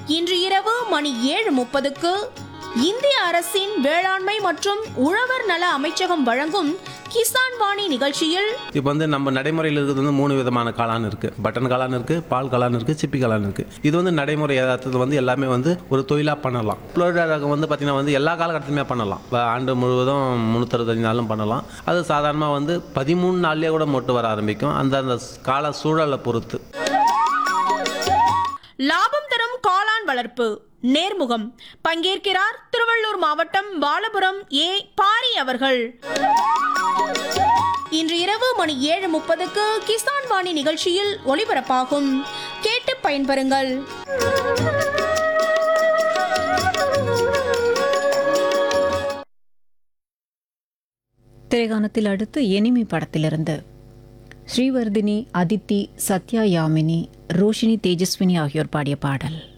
இன்று இரவு மணி 7:30க்கு இந்திய அரசின் வேளாண்மை மற்றும் உழவர் நல அமைச்சகம் வழங்கும் கிசான் வாணி நிகழ்ச்சியில் இப்போ வந்து நம்ம நடைமுறையில் இருக்கிறது வந்து 3 விதமான காளான் இருக்குது. பட்டன் காளான் இருக்குது, பால் காளான் இருக்குது, சிப்பி காளான் இருக்குது. இது வந்து நடைமுறை யதார்த்தத்தில் வந்து எல்லாமே வந்து ஒரு தொழிலாக பண்ணலாம். புளோரிடா ரகம் வந்து பார்த்திங்கன்னா வந்து எல்லா காலகட்டத்திலுமே பண்ணலாம். ஆண்டு முழுவதும் 365 நாளும் பண்ணலாம். அது சாதாரணமாக வந்து 13 நாள்லேயே கூட மொட்டு வர ஆரம்பிக்கும். அந்த கால சூழலை பொறுத்து. லாபம் தரும் காளான் வளர்ப்பு நேர்முகம் பங்கேற்கிறார் திருவள்ளூர் மாவட்டம் பாலபுரம் ஏ பாரி அவர்கள். இன்று இரவு மணி 7:30க்கு கிசான் வாணி நிகழ்ச்சியில் ஒளிபரப்பாகும். கேட்டு பயன்பெறுங்கள். திரைகாணத்தில் அடுத்து எனிமி படத்திலிருந்து ஸ்ரீவர்தினி, அதித்தி, சத்யா யாமினி, ரோஷினி தேஜஸ்வினி ஆகியோர் பாடிய பாடல்.